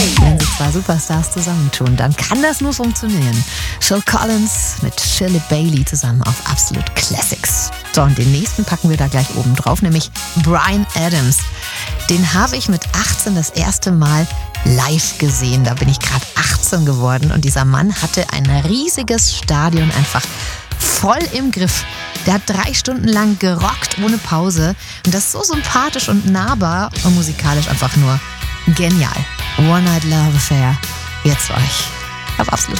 Wenn sich zwei Superstars zusammentun, dann kann das nur funktionieren. Phil Collins mit Shirley Bailey zusammen auf Absolute Classics. So, und den nächsten packen wir da gleich oben drauf, nämlich Bryan Adams. Den habe ich mit 18 das erste Mal live gesehen. Da bin ich gerade 18 geworden und dieser Mann hatte ein riesiges Stadion einfach voll im Griff. Der hat 3 Stunden lang gerockt ohne Pause und das ist so sympathisch und nahbar und musikalisch einfach nur genial. One Night Love Affair. Jetzt für euch auf Absolut.